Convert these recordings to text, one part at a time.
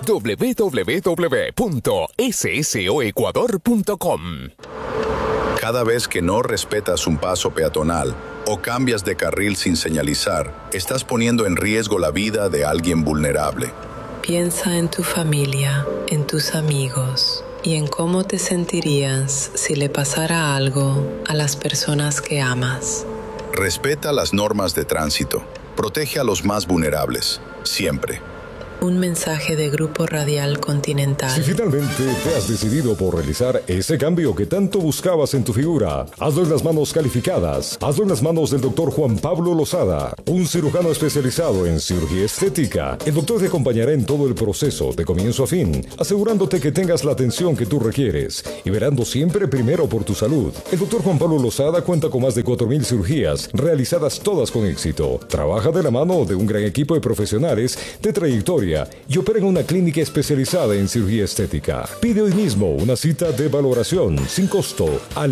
www.ssoecuador.com. Cada vez que no respetas un paso peatonal o cambias de carril sin señalizar, estás poniendo en riesgo la vida de alguien vulnerable. Piensa en tu familia, en tus amigos y en cómo te sentirías si le pasara algo a las personas que amas. Respeta las normas de tránsito. Protege a los más vulnerables, siempre. Un mensaje de Grupo Radial Continental. Si finalmente te has decidido por realizar ese cambio que tanto buscabas en tu figura, hazlo en las manos calificadas. Hazlo en las manos del Dr. Juan Pablo Lozada, un cirujano especializado en cirugía estética. El doctor te acompañará en todo el proceso, de comienzo a fin, asegurándote que tengas la atención que tú requieres y verando siempre primero por tu salud. El Dr. Juan Pablo Lozada cuenta con más de 4,000 cirugías, realizadas todas con éxito. Trabaja de la mano de un gran equipo de profesionales de trayectoria y opera en una clínica especializada en cirugía estética. Pide hoy mismo una cita de valoración sin costo al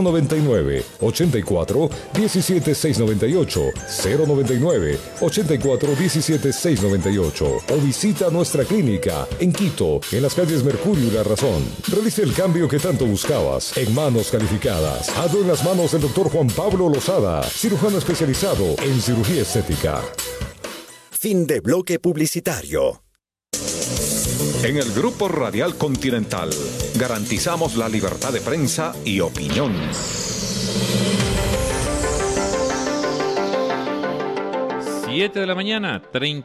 099-84-17-698, 099-84-17-698 o visita nuestra clínica en Quito, en las calles Mercurio y La Razón. Realice el cambio que tanto buscabas en manos calificadas. Hazlo en las manos del Dr. Juan Pablo Lozada, cirujano especializado en cirugía estética. Fin de bloque publicitario. En el Grupo Radial Continental garantizamos la libertad de prensa y opinión. 7 de la mañana,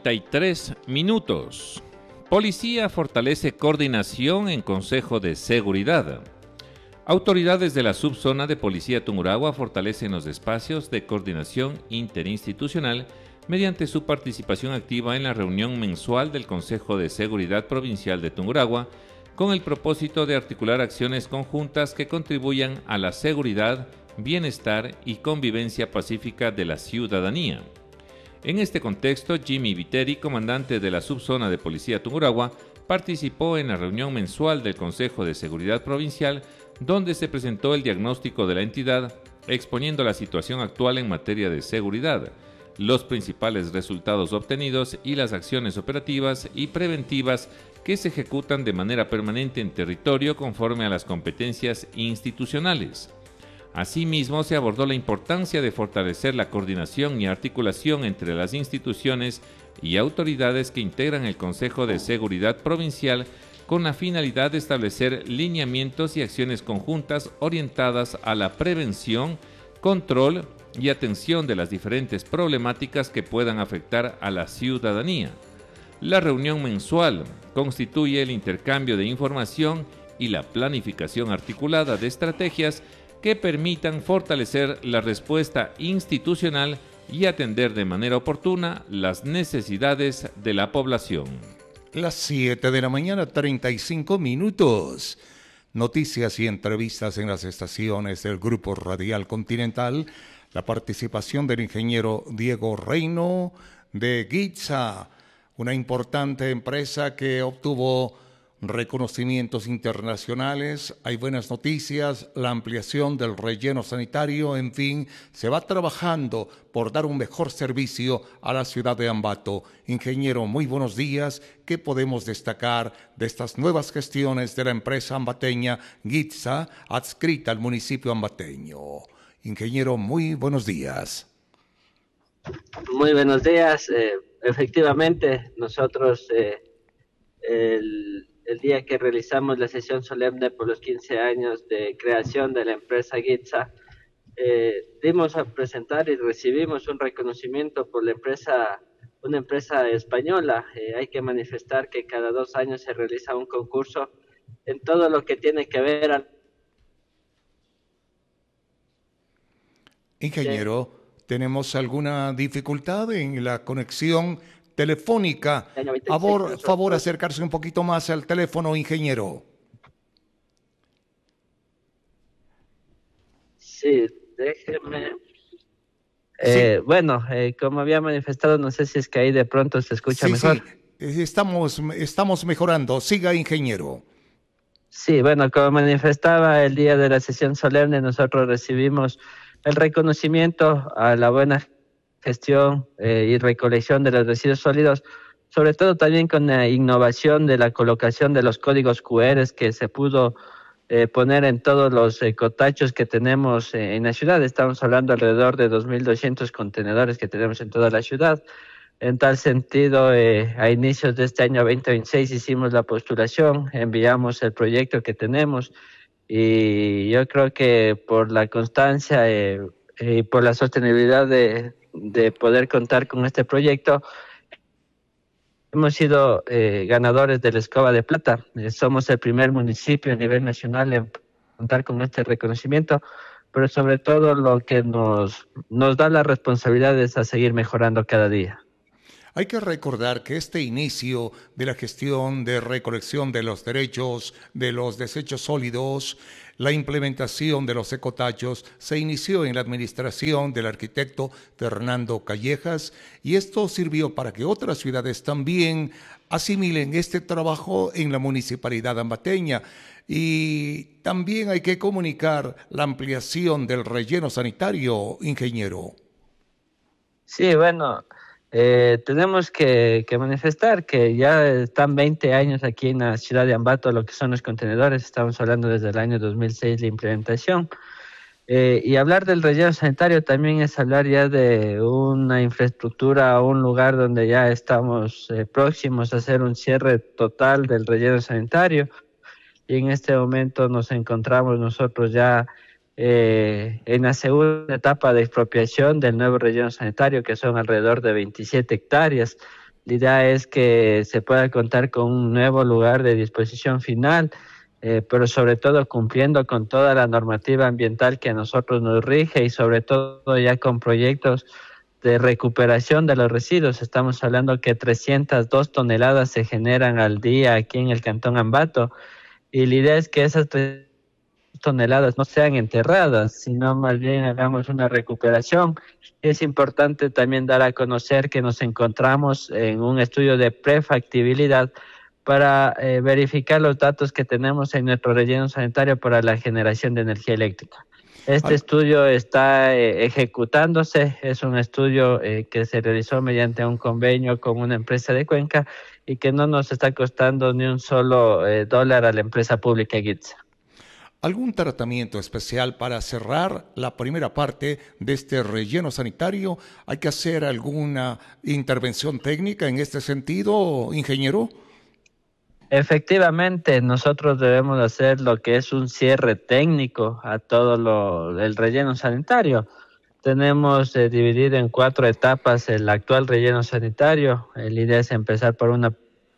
33 minutos. Policía fortalece coordinación en Consejo de Seguridad. Autoridades de la subzona de Policía Tungurahua fortalecen los espacios de coordinación interinstitucional mediante su participación activa en la reunión mensual del Consejo de Seguridad Provincial de Tungurahua, con el propósito de articular acciones conjuntas que contribuyan a la seguridad, bienestar y convivencia pacífica de la ciudadanía. En este contexto, Jimmy Viteri, comandante de la subzona de Policía Tungurahua, participó en la reunión mensual del Consejo de Seguridad Provincial, donde se presentó el diagnóstico de la entidad, exponiendo la situación actual en materia de seguridad, los principales resultados obtenidos y las acciones operativas y preventivas que se ejecutan de manera permanente en territorio conforme a las competencias institucionales. Asimismo, se abordó la importancia de fortalecer la coordinación y articulación entre las instituciones y autoridades que integran el Consejo de Seguridad Provincial con la finalidad de establecer lineamientos y acciones conjuntas orientadas a la prevención, control y atención de las diferentes problemáticas que puedan afectar a la ciudadanía. La reunión mensual constituye el intercambio de información y la planificación articulada de estrategias que permitan fortalecer la respuesta institucional y atender de manera oportuna las necesidades de la población. Las 7 de la mañana, 35 minutos. Noticias y entrevistas en las estaciones del Grupo Radial Continental. La participación del ingeniero Diego Reino de GITSA, una importante empresa que obtuvo reconocimientos internacionales. Hay buenas noticias, la ampliación del relleno sanitario, en fin, se va trabajando por dar un mejor servicio a la ciudad de Ambato. Ingeniero, muy buenos días. ¿Qué podemos destacar de estas nuevas gestiones de la empresa ambateña GITSA, adscrita al municipio ambateño? Ingeniero, muy buenos días. Muy buenos días. Efectivamente, nosotros el día que realizamos la sesión solemne por los 15 años de creación de la empresa GITSA, dimos a presentar y recibimos un reconocimiento por la empresa, una empresa española. Hay que manifestar que cada 2 años se realiza un concurso en todo lo que tiene que ver al... Ingeniero, ¿tenemos alguna dificultad en la conexión telefónica? Favor acercarse un poquito más al teléfono, ingeniero. Sí, déjeme. Sí. Bueno, como había manifestado, no sé si es que ahí de pronto se escucha mejor. Sí, estamos mejorando. Siga, ingeniero. Sí, bueno, como manifestaba el día de la sesión solemne, nosotros recibimos el reconocimiento a la buena gestión y recolección de los residuos sólidos sobre todo también con la innovación de la colocación de los códigos QR que se pudo poner en todos los cotachos que tenemos en la ciudad. Estamos hablando alrededor de 2.200 contenedores que tenemos en toda la ciudad. En tal sentido, a inicios de este año 2026 hicimos la postulación, enviamos el proyecto que tenemos y yo creo que por la constancia y por la sostenibilidad de poder contar con este proyecto, hemos sido ganadores de la Escoba de Plata. Somos el primer municipio a nivel nacional en contar con este reconocimiento, pero sobre todo lo que nos da la responsabilidad es a seguir mejorando cada día. Hay que recordar que este inicio de la gestión de recolección de los derechos de los desechos sólidos, la implementación de los ecotachos, se inició en la administración del arquitecto Fernando Callejas y esto sirvió para que otras ciudades también asimilen este trabajo en la municipalidad ambateña. Y también hay que comunicar la ampliación del relleno sanitario, ingeniero. Sí, bueno, tenemos que manifestar que ya están 20 años aquí en la ciudad de Ambato lo que son los contenedores. Estamos hablando desde el año 2006 la implementación. Y hablar del relleno sanitario también es hablar ya de una infraestructura, un lugar donde ya estamos próximos a hacer un cierre total del relleno sanitario. Y en este momento nos encontramos nosotros ya en la segunda etapa de expropiación del nuevo relleno sanitario, que son alrededor de 27 hectáreas. La idea es que se pueda contar con un nuevo lugar de disposición final, pero sobre todo cumpliendo con toda la normativa ambiental que a nosotros nos rige y sobre todo ya con proyectos de recuperación de los residuos. Estamos hablando que 302 toneladas se generan al día aquí en el Cantón Ambato y la idea es que esas toneladas no sean enterradas, sino más bien hagamos una recuperación. Es importante también dar a conocer que nos encontramos en un estudio de prefactibilidad para verificar los datos que tenemos en nuestro relleno sanitario para la generación de energía eléctrica. Este estudio está ejecutándose, es un estudio que se realizó mediante un convenio con una empresa de Cuenca y que no nos está costando ni un solo dólar a la empresa pública GITSA. ¿Algún tratamiento especial para cerrar la primera parte de este relleno sanitario? ¿Hay que hacer alguna intervención técnica en este sentido, ingeniero? Efectivamente, nosotros debemos hacer lo que es un cierre técnico a todo el relleno sanitario. Tenemos dividido en 4 etapas el actual relleno sanitario. La idea es empezar por una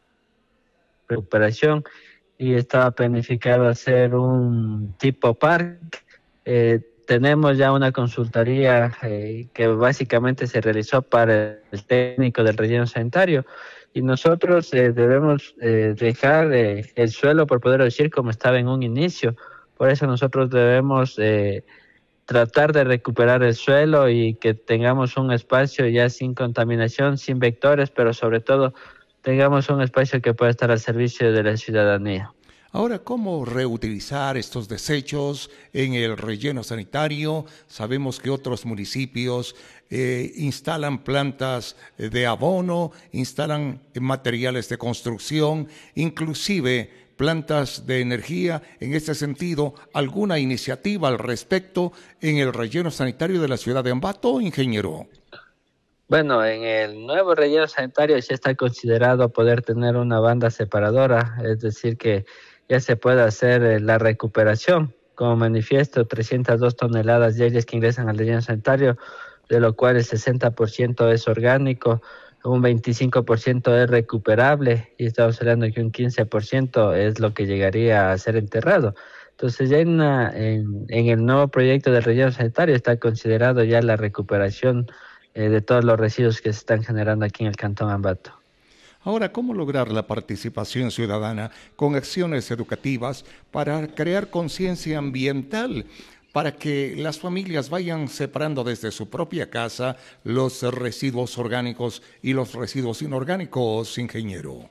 recuperación y estaba planificado hacer un tipo parque. Tenemos ya una consultoría que básicamente se realizó para el técnico del relleno sanitario y nosotros debemos dejar el suelo, por poder decir, como estaba en un inicio. Por eso nosotros debemos tratar de recuperar el suelo y que tengamos un espacio ya sin contaminación, sin vectores, pero sobre todo tengamos un espacio que pueda estar al servicio de la ciudadanía. Ahora, ¿cómo reutilizar estos desechos en el relleno sanitario? Sabemos que otros municipios instalan plantas de abono, instalan materiales de construcción, inclusive plantas de energía. En este sentido, ¿alguna iniciativa al respecto en el relleno sanitario de la ciudad de Ambato, ingeniero? Bueno, en el nuevo relleno sanitario ya está considerado poder tener una banda separadora, es decir que ya se puede hacer la recuperación. Como manifiesto, 302 toneladas diarias que ingresan al relleno sanitario, de lo cual el 60% es orgánico, un 25% es recuperable y estamos hablando que un 15% es lo que llegaría a ser enterrado. Entonces ya en el nuevo proyecto de relleno sanitario está considerado ya la recuperación de todos los residuos que se están generando aquí en el Cantón Ambato. Ahora, ¿cómo lograr la participación ciudadana con acciones educativas para crear conciencia ambiental, para que las familias vayan separando desde su propia casa los residuos orgánicos y los residuos inorgánicos, ingeniero?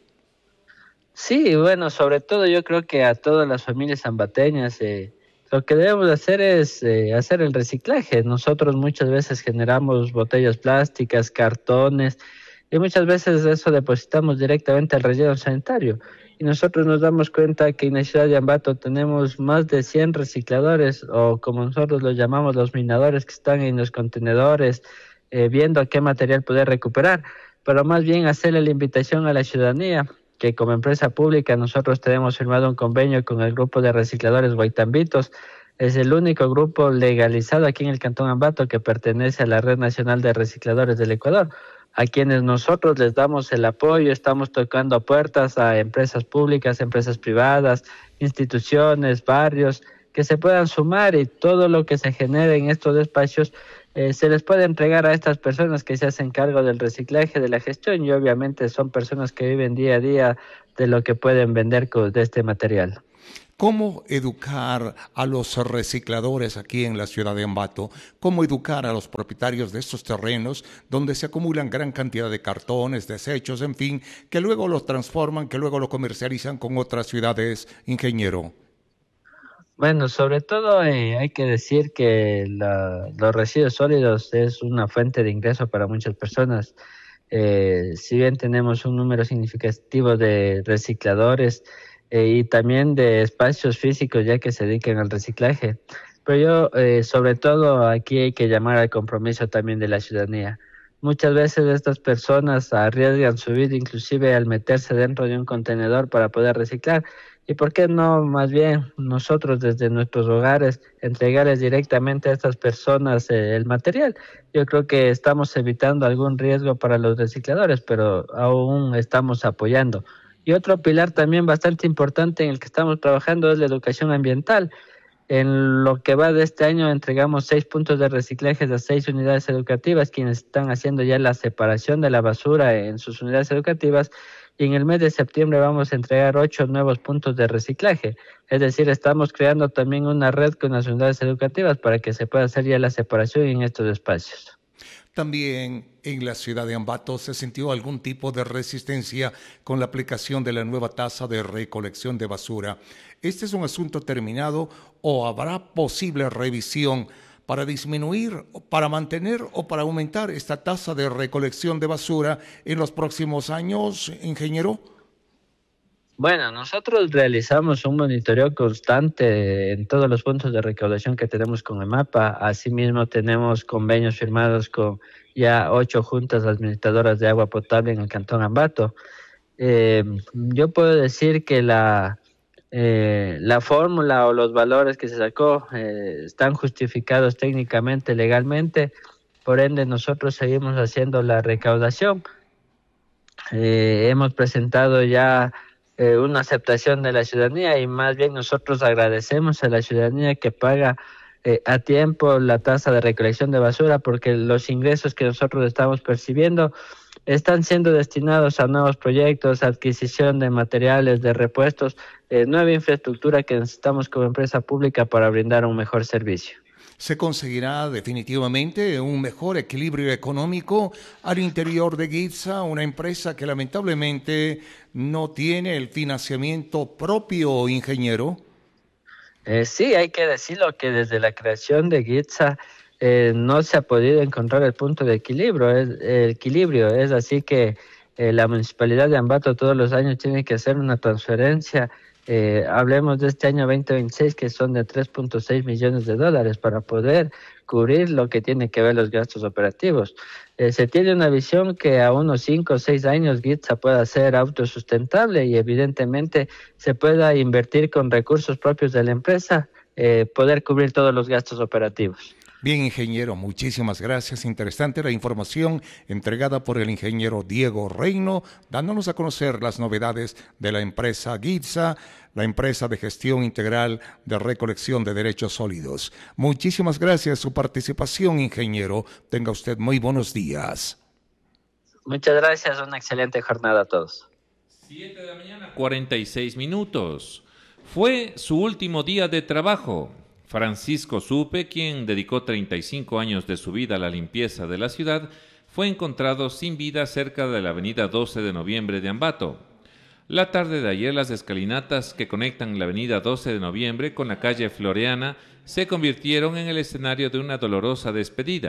Sí, bueno, sobre todo yo creo que a todas las familias ambateñas lo que debemos hacer es hacer el reciclaje. Nosotros muchas veces generamos botellas plásticas, cartones, y muchas veces eso depositamos directamente al relleno sanitario. Y nosotros nos damos cuenta que en la ciudad de Ambato tenemos más de 100 recicladores, o como nosotros los llamamos, los minadores, que están en los contenedores, viendo qué material poder recuperar, pero más bien hacerle la invitación a la ciudadanía, que como empresa pública nosotros tenemos firmado un convenio con el grupo de recicladores Guaitambitos. Es el único grupo legalizado aquí en el Cantón Ambato que pertenece a la Red Nacional de Recicladores del Ecuador, a quienes nosotros les damos el apoyo. Estamos tocando puertas a empresas públicas, empresas privadas, instituciones, barrios, que se puedan sumar, y todo lo que se genere en estos espacios se les puede entregar a estas personas que se hacen cargo del reciclaje, de la gestión, y obviamente son personas que viven día a día de lo que pueden vender de este material. ¿Cómo educar a los recicladores aquí en la ciudad de Ambato? ¿Cómo educar a los propietarios de estos terrenos donde se acumulan gran cantidad de cartones, desechos, en fin, que luego los transforman, que luego lo comercializan con otras ciudades, ingeniero? Bueno, sobre todo hay que decir que los residuos sólidos es una fuente de ingreso para muchas personas. Si bien tenemos un número significativo de recicladores y también de espacios físicos ya que se dedican al reciclaje, pero sobre todo aquí hay que llamar al compromiso también de la ciudadanía. Muchas veces estas personas arriesgan su vida inclusive al meterse dentro de un contenedor para poder reciclar. ¿Y por qué no más bien nosotros desde nuestros hogares entregarles directamente a estas personas el material? Yo creo que estamos evitando algún riesgo para los recicladores, pero aún estamos apoyando. Y otro pilar también bastante importante en el que estamos trabajando es la educación ambiental. En lo que va de este año entregamos 6 puntos de reciclaje a 6 unidades educativas, quienes están haciendo ya la separación de la basura en sus unidades educativas. Y en el mes de septiembre vamos a entregar 8 nuevos puntos de reciclaje. Es decir, estamos creando también una red con las unidades educativas para que se pueda hacer ya la separación en estos espacios. También en la ciudad de Ambato se sintió algún tipo de resistencia con la aplicación de la nueva tasa de recolección de basura. ¿Este es un asunto terminado o habrá posible revisión para disminuir, para mantener o para aumentar esta tasa de recolección de basura en los próximos años, ingeniero? Bueno, nosotros realizamos un monitoreo constante en todos los puntos de recaudación que tenemos con EMAPA. Asimismo, tenemos convenios firmados con ya 8 juntas administradoras de agua potable en el Cantón Ambato. Yo puedo decir que la fórmula o los valores que se sacó están justificados técnicamente, legalmente. Por ende, nosotros seguimos haciendo la recaudación. Hemos presentado ya una aceptación de la ciudadanía, y más bien nosotros agradecemos a la ciudadanía que paga a tiempo la tasa de recolección de basura, porque los ingresos que nosotros estamos percibiendo están siendo destinados a nuevos proyectos, adquisición de materiales, de repuestos, nueva infraestructura que necesitamos como empresa pública para brindar un mejor servicio. ¿Se conseguirá definitivamente un mejor equilibrio económico al interior de GITSA, una empresa que lamentablemente no tiene el financiamiento propio, ingeniero? Sí, hay que decirlo que desde la creación de GITSA no se ha podido encontrar el punto de equilibrio. Es así que la Municipalidad de Ambato todos los años tiene que hacer una transferencia. Hablemos de este año 2026, que son de 3.6 millones de dólares para poder cubrir lo que tiene que ver los gastos operativos. Se tiene una visión que a unos 5 o 6 años GITSA pueda ser autosustentable y evidentemente se pueda invertir con recursos propios de la empresa, poder cubrir todos los gastos operativos. Bien, ingeniero, muchísimas gracias. Interesante la información entregada por el ingeniero Diego Reino, dándonos a conocer las novedades de la empresa GITSA, la empresa de gestión integral de recolección de desechos sólidos. Muchísimas gracias por su participación, ingeniero. Tenga usted muy buenos días. Muchas gracias, una excelente jornada a todos. 7 de la mañana, 46 minutos. Fue su último día de trabajo. Francisco Supe, quien dedicó 35 años de su vida a la limpieza de la ciudad, fue encontrado sin vida cerca de la avenida 12 de noviembre de Ambato. La tarde de ayer, las escalinatas que conectan la avenida 12 de noviembre con la calle Floreana se convirtieron en el escenario de una dolorosa despedida.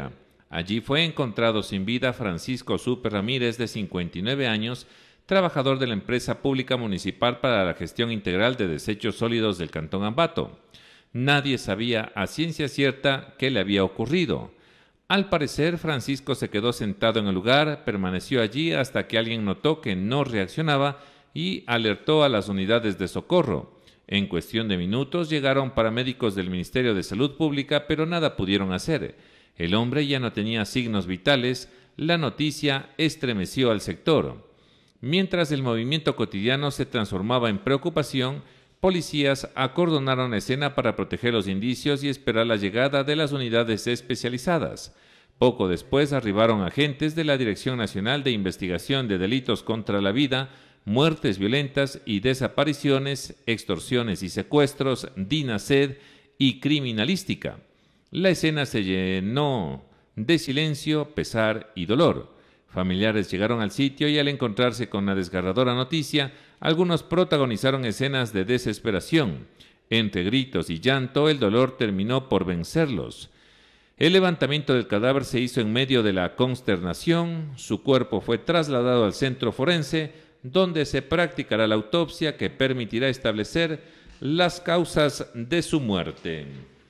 Allí fue encontrado sin vida Francisco Supe Ramírez, de 59 años, trabajador de la empresa pública municipal para la gestión integral de desechos sólidos del Cantón Ambato. Nadie sabía a ciencia cierta qué le había ocurrido. Al parecer, Francisco se quedó sentado en el lugar, permaneció allí hasta que alguien notó que no reaccionaba y alertó a las unidades de socorro. En cuestión de minutos llegaron paramédicos del Ministerio de Salud Pública, pero nada pudieron hacer. El hombre ya no tenía signos vitales. La noticia estremeció al sector. Mientras el movimiento cotidiano se transformaba en preocupación, policías acordonaron la escena para proteger los indicios y esperar la llegada de las unidades especializadas. Poco después arribaron agentes de la Dirección Nacional de Investigación de Delitos contra la Vida, Muertes Violentas y Desapariciones, Extorsiones y Secuestros, DINASED y Criminalística. La escena se llenó de silencio, pesar y dolor. Familiares llegaron al sitio y al encontrarse con la desgarradora noticia, algunos protagonizaron escenas de desesperación. Entre gritos y llanto, el dolor terminó por vencerlos. El levantamiento del cadáver se hizo en medio de la consternación. Su cuerpo fue trasladado al centro forense, donde se practicará la autopsia que permitirá establecer las causas de su muerte.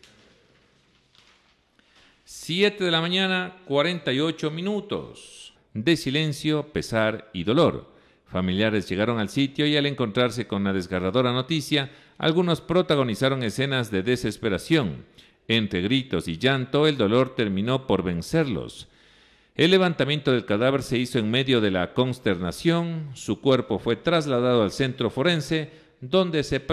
7 de la mañana, 48 minutos. De silencio, pesar y dolor. Familiares llegaron al sitio y al encontrarse con la desgarradora noticia, algunos protagonizaron escenas de desesperación. Entre gritos y llanto, el dolor terminó por vencerlos. El levantamiento del cadáver se hizo en medio de la consternación. Su cuerpo fue trasladado al centro forense, donde se